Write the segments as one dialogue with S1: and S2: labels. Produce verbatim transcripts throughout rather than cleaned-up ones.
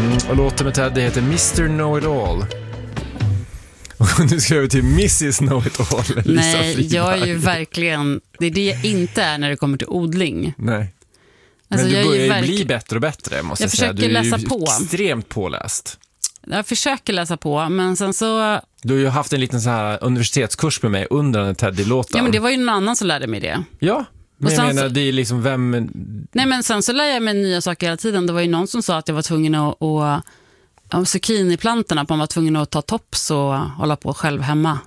S1: Mm, och låten med Ted, det heter mister Know-It-All. Och nu ska jag över till missus Know-It-All, Lisa
S2: Nej,
S1: Friberg.
S2: jag är ju verkligen... Det är det jag inte är när det kommer till odling.
S1: Nej.
S2: Alltså,
S1: Men du
S2: jag är
S1: börjar ju
S2: verk...
S1: bli bättre och bättre, måste jag,
S2: Jag
S1: säga.
S2: försöker
S1: Du är
S2: läsa
S1: ju
S2: på.
S1: extremt påläst.
S2: Jag försöker läsa på, men sen så...
S1: Du har ju haft en liten så här universitetskurs med mig under den Teddy-låten.
S2: Ja, men det var ju någon annan som lärde mig det.
S1: Ja, men
S2: Och
S1: jag
S2: sen
S1: menar,
S2: så-
S1: det är liksom vem...
S2: Nej, men sen så lär jag mig nya saker hela tiden. Det var ju någon som sa att jag var tvungen att... att om zucchiniplantorna, att man var tvungen att ta tops och hålla på själv hemma.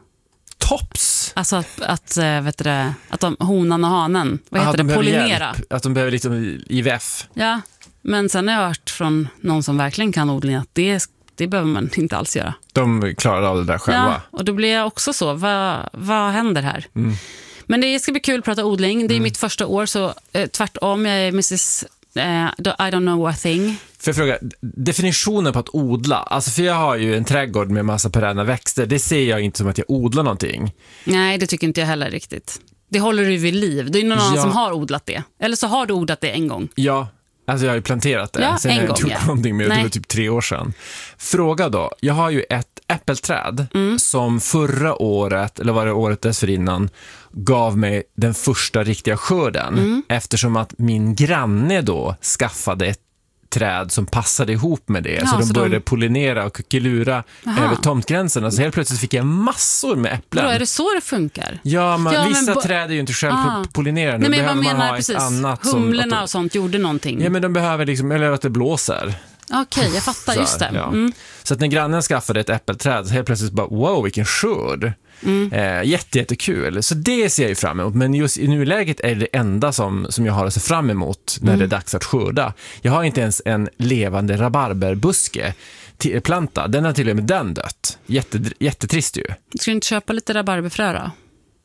S1: Tops!
S2: Alltså att, att, vet du det, att de, honan och hanen, vad
S1: Ah,
S2: heter
S1: de
S2: det,
S1: behöver
S2: pollinera.
S1: hjälp. Att de behöver liksom I V F.
S2: Ja, men sen har jag hört från någon som verkligen kan odling att det, det behöver man inte alls göra.
S1: De klarar av det där själva.
S2: Ja, och då blir jag också så, vad, vad händer här?
S1: Mm.
S2: Men det ska bli kul att prata odling. Det är mm. mitt första år, så eh, tvärtom, jag är missus Eh, I don't know a thing.
S1: För jag fråga, definitionen på att odla, alltså för jag har ju en trädgård med massa perenna växter, det ser jag inte som att jag odlar någonting.
S2: Nej, det tycker inte jag heller riktigt. Det håller du vid liv. Det är någon annan
S1: Ja.
S2: som har odlat det. Eller så har du odlat det en gång.
S1: Ja, alltså jag har ju planterat det.
S2: Ja,
S1: Sen
S2: en
S1: har jag
S2: gång,
S1: inte gjort
S2: ja.
S1: någonting med det, det
S2: Nej.
S1: var typ tre år sedan. Fråga då, jag har ju ett äppelträd
S2: Mm.
S1: som förra året, eller var det året dessförinnan, gav mig den första riktiga skörden.
S2: Mm.
S1: Eftersom att min granne då skaffade ett träd som passade ihop med det.
S2: Ja,
S1: så de
S2: så
S1: började
S2: de-
S1: pollinera och kuckelura
S2: Aha.
S1: över tomtgränserna. Så helt plötsligt fick jag massor med äpplen.
S2: Då är det så det funkar?
S1: Ja, men
S2: Ja, men
S1: vissa
S2: bo-
S1: träd är ju inte
S2: Ah.
S1: självpollinerande.
S2: Nej,
S1: Då
S2: men jag
S1: behöver man
S2: menar
S1: ha
S2: precis.
S1: ett annat
S2: Humlorna
S1: som...
S2: och sånt gjorde någonting.
S1: Ja, men de behöver liksom, eller att det blåser.
S2: Okej, jag fattar,
S1: Så
S2: just det.
S1: här, ja.
S2: Mm.
S1: Så att när grannen skaffade ett äppelträd så helt plötsligt bara, wow, vilken skörd.
S2: Mm.
S1: Eh, jätte, jättekul. Så det ser jag ju fram emot. Men just i nuläget är det enda som, som jag har att se fram emot när
S2: Mm.
S1: det är dags att skörda. Jag har inte ens en levande rabarberbuske till, planta. Den har till och med den dött. Jätte, jättetrist ju.
S2: Ska du inte köpa lite rabarberfrö då?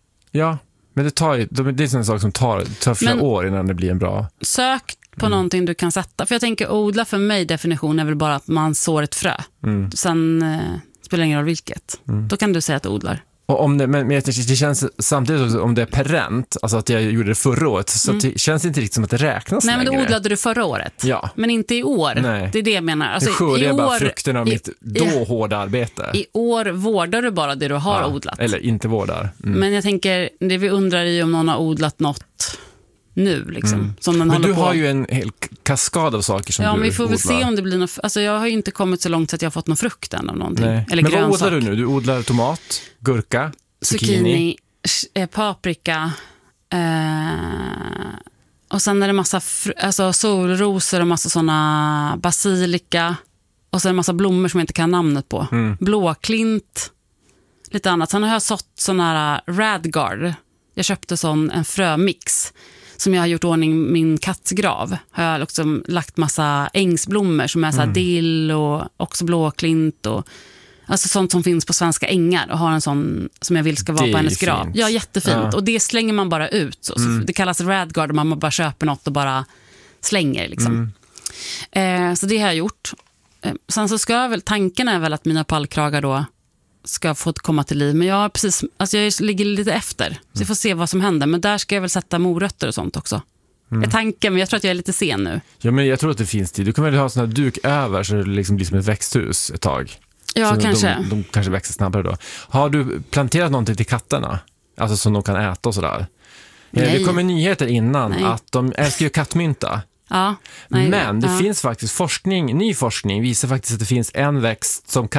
S1: Ja, men det tar ju, det är en sak som tar, tar flera
S2: Men-
S1: år innan det blir en bra...
S2: Sök på
S1: Mm.
S2: någonting du kan sätta. För jag tänker, odla för mig definition är väl bara att man sår ett frö.
S1: Mm.
S2: Sen eh, spelar det ingen roll vilket. Då kan du säga att du odlar.
S1: Och om det, men men det känns samtidigt också, om det är perent, alltså att jag gjorde det förra året, så
S2: Mm.
S1: det känns inte riktigt som att det räknas
S2: Nej, men då
S1: längre.
S2: odlade du förra året.
S1: Ja.
S2: Men inte i år.
S1: Nej.
S2: Det är det jag menar. Alltså,
S1: Nu skördar
S2: i
S1: jag bara
S2: år-
S1: frukten av
S2: i-
S1: mitt då
S2: i-
S1: hårda arbete.
S2: I år vårdar du bara det du har
S1: Ja,
S2: odlat.
S1: Eller inte vårdar. Mm.
S2: Men jag tänker, det vi undrar är ju om någon har odlat något nu, liksom. Som den
S1: Men
S2: håller
S1: du
S2: på.
S1: har ju en hel kaskad av saker som
S2: Ja,
S1: du
S2: men vi får väl
S1: odlar.
S2: se om det blir något. Alltså jag har ju inte kommit så långt så att jag har fått någon frukt än av någonting.
S1: Nej.
S2: Eller
S1: Men vad
S2: grönsak.
S1: odlar du nu? Du odlar tomat, gurka, zucchini.
S2: Zucchini, sh- eh, paprika. Eh, och sen är det massa fr- alltså solrosor och massa såna basilika. Och sen en massa blommor som jag inte kan namnet på.
S1: Mm.
S2: Blåklint. Lite annat. Sen har jag sått sån här radgard. Jag köpte sån en frömix som jag har gjort ordning min kattgrav. Har jag liksom lagt massa ängsblommor som är så här dill och också blåklint och alltså sånt som finns på svenska ängar och har en sån som jag vill ska vara
S1: Det
S2: på
S1: är
S2: hennes grav.
S1: fint.
S2: Ja, jättefint.
S1: Ja.
S2: Och det slänger man bara ut. Så, så det kallas radgard och man bara köper något och bara slänger liksom. Eh, så det har jag gjort. Eh, sen så ska jag väl, tanken är väl att mina pallkragar då ska få komma till liv. Men jag har precis, alltså jag ligger lite efter. Så jag får se vad som händer. Men där ska jag väl sätta morötter och sånt också. Mm. Är tanken, men jag tror att jag är lite sen nu.
S1: Ja, men jag tror att det finns tid. Du kan väl ha sån här duk över så det liksom blir som ett växthus ett tag.
S2: Ja,
S1: så
S2: kanske.
S1: De, de kanske växer snabbare då. Har du planterat någonting till katterna? Alltså som de kan äta och sådär? Ja,
S2: Nej.
S1: det kommer nyheter innan
S2: Nej.
S1: att de älskar ju kattmynta.
S2: Ja, nej,
S1: Men det
S2: ja.
S1: finns faktiskt forskning, ny forskning visar faktiskt att det finns en växt som